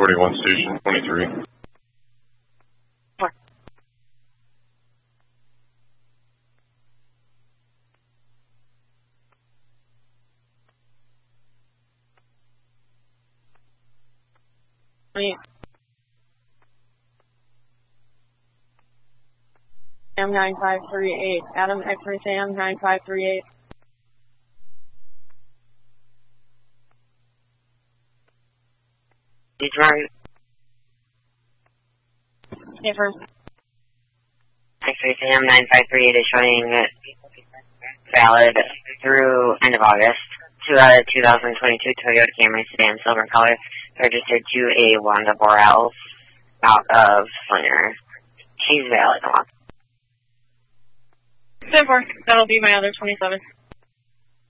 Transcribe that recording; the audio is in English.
241 Station 23. Sam 9538. Adam X-ray Sam 9538. Detroit. Confirm. X-ray Sam 9538 is showing valid through end of August. 2022 Toyota Camry sedan, silver color, registered to a Wanda Borel out of Slinger. She's valid. 10-4. That'll be my other 27.